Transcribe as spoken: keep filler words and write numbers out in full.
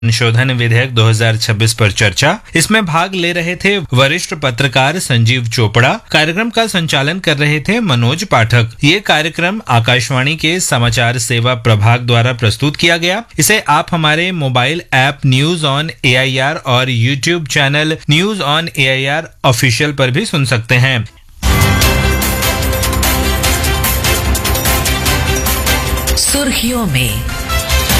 संशोधन विधेयक दो हज़ार छब्बीस पर चर्चा। इसमें भाग ले रहे थे वरिष्ठ पत्रकार संजीव चोपड़ा। कार्यक्रम का संचालन कर रहे थे मनोज पाठक। ये कार्यक्रम आकाशवाणी के समाचार सेवा प्रभाग द्वारा प्रस्तुत किया गया। इसे आप हमारे mobile app news on A I R और YouTube channel news on A I R official पर भी सुन सकते हैं। सुर्खियों में